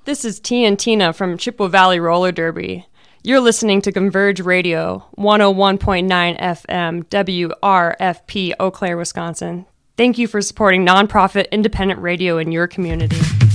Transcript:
This is T and Tina from Chippewa Valley Roller Derby. You're listening to Converge Radio, 101.9 FM, WRFP, Eau Claire, Wisconsin. Thank you for supporting nonprofit independent radio in your community.